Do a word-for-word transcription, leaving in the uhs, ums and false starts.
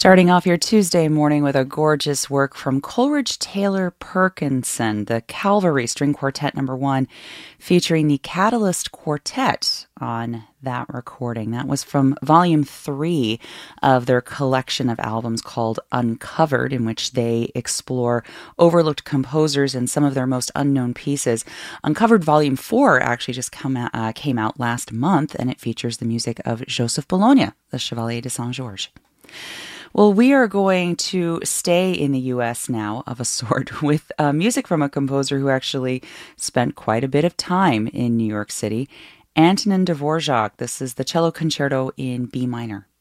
Starting off your Tuesday morning with a gorgeous work from Coleridge Taylor Perkinson, the Calvary String Quartet number one, featuring the Catalyst Quartet on that recording. That was from volume three of their collection of albums called Uncovered, in which they explore overlooked composers and some of their most unknown pieces. Uncovered volume four actually just come out, uh, came out last month, and it features the music of Joseph Bologna, the Chevalier de Saint-Georges. Well, we are going to stay in the U S now, of a sort, with uh, music from a composer who actually spent quite a bit of time in New York City, Antonin Dvorak. This is the cello concerto in B minor.